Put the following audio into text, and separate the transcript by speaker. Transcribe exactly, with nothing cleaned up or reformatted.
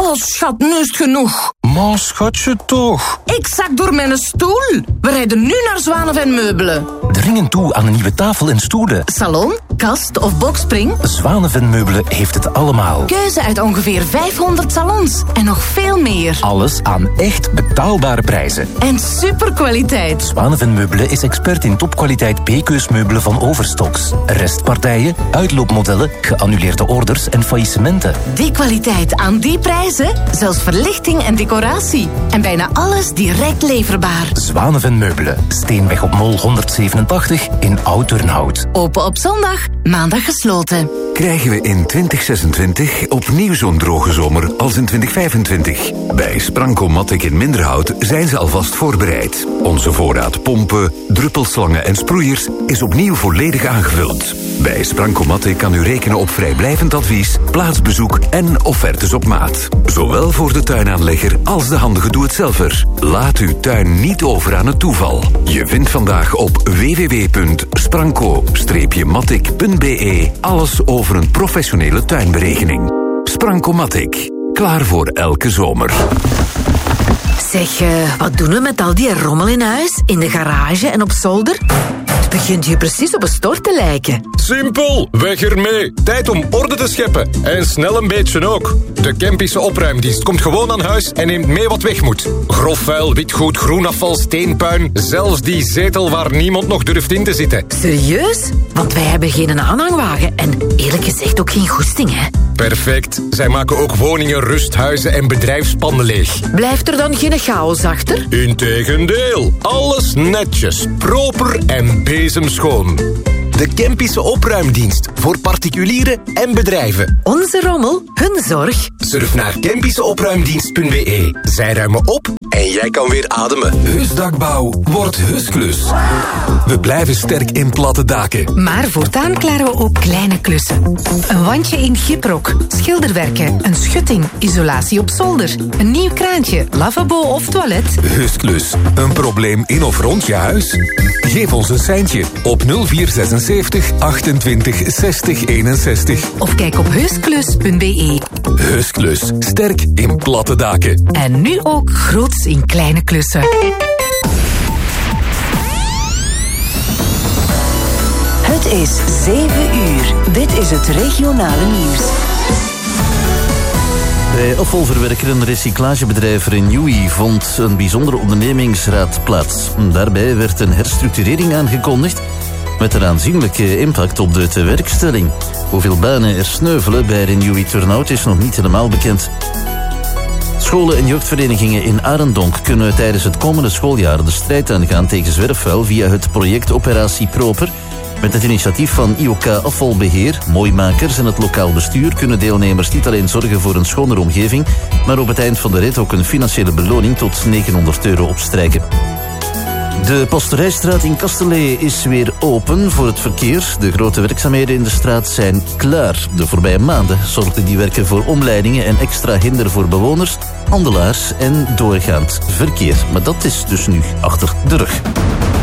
Speaker 1: Oh, schat, nu is het genoeg.
Speaker 2: Maar schatje toch.
Speaker 1: Ik zak door mijn stoel. We rijden nu naar Zwanenven Meubelen.
Speaker 2: Dringend toe aan een nieuwe tafel en stoelen.
Speaker 1: Salon, kast of boxspring?
Speaker 2: Zwanenven Meubelen heeft het allemaal.
Speaker 1: Keuze uit ongeveer vijfhonderd salons. En nog veel meer.
Speaker 2: Alles aan echt betaalbare prijzen.
Speaker 1: En superkwaliteit.
Speaker 2: Zwanenven Meubelen is expert in topkwaliteit B-keusmeubelen van Overstocks. Restpartijen, uitloopmodellen, geannuleerde orders en faillissementen.
Speaker 1: Die kwaliteit aan die prijzen, zelfs verlichting en decoratie. En bijna alles direct leverbaar.
Speaker 2: Zwanenven Meubelen, Steenweg op Mol honderdzevenentachtig in Oud-Turnhout.
Speaker 1: Open op zondag, maandag gesloten.
Speaker 3: Krijgen we in twintig zesentwintig opnieuw zo'n droge zomer als in twintig vijfentwintig? Bij Sprankomatic in Minderhout zijn ze alvast voorbereid. Onze voorraad pompen, druppelslangen en sproeiers is opnieuw volledig aangevuld. Bij Sprankomatic kan u rekenen op vrijblijvend advies, plaatsbezoek en offertes op maat. Zowel voor de tuinaanlegger als de handige doe-het-zelver. Laat uw tuin niet over aan het toeval. Je vindt vandaag op w w w punt spranko matic punt b e alles over een professionele tuinberekening. Sprankomatic. Klaar voor elke zomer.
Speaker 4: Zeg, uh, wat doen we met al die rommel in huis, in de garage en op zolder? Het begint hier precies op een stort te lijken.
Speaker 5: Simpel, weg ermee. Tijd om orde te scheppen. En snel een beetje ook. De Kempische opruimdienst komt gewoon aan huis en neemt mee wat weg moet. Grof vuil, witgoed, groenafval, steenpuin. Zelfs die zetel waar niemand nog durft in te zitten.
Speaker 4: Serieus? Want wij hebben geen aanhangwagen en eerlijk gezegd ook geen goesting, hè?
Speaker 5: Perfect. Zij maken ook woningen, rusthuizen en bedrijfspanden leeg.
Speaker 4: Blijft er dan geen chaos achter?
Speaker 5: Integendeel. Alles netjes, proper en bezemschoon. De Kempische opruimdienst voor particulieren en bedrijven.
Speaker 4: Onze rommel, hun zorg.
Speaker 5: Surf naar kempische opruimdienst punt b e. Zij ruimen op en jij kan weer ademen.
Speaker 6: Huisdakbouw wordt Husklus. We blijven sterk in platte daken.
Speaker 7: Maar voortaan klaren we ook kleine klussen. Een wandje in gyprok, schilderwerken, een schutting, isolatie op zolder, een nieuw kraantje, lavabo of toilet.
Speaker 6: Husklus, een probleem in of rond je huis? Geef ons een seintje op nul vier zesenzeventig achtentwintig zestig eenenzestig.
Speaker 7: Of kijk op heusklus punt b e.
Speaker 6: Husklus, sterk in platte daken.
Speaker 7: En nu ook groots in kleine klussen.
Speaker 8: Het is zeven uur. Dit is het regionale nieuws.
Speaker 9: Bij afvalverwerker en recyclagebedrijf Renewi vond een bijzondere ondernemingsraad plaats. Daarbij werd een herstructurering aangekondigd met een aanzienlijke impact op de tewerkstelling. Hoeveel banen er sneuvelen bij Renewi Turnhout is nog niet helemaal bekend. Scholen en jeugdverenigingen in Arendonk kunnen tijdens het komende schooljaar de strijd aangaan tegen zwerfvuil via het project Operatie Proper. Met het initiatief van I O K Afvalbeheer, Mooimakers en het lokaal bestuur kunnen deelnemers niet alleen zorgen voor een schonere omgeving, maar op het eind van de rit ook een financiële beloning tot negenhonderd euro opstrijken. De Pastorijstraat in Kastelee is weer open voor het verkeer. De grote werkzaamheden in de straat zijn klaar. De voorbije maanden zorgden die werken voor omleidingen en extra hinder voor bewoners, handelaars en doorgaand verkeer. Maar dat is dus nu achter de rug.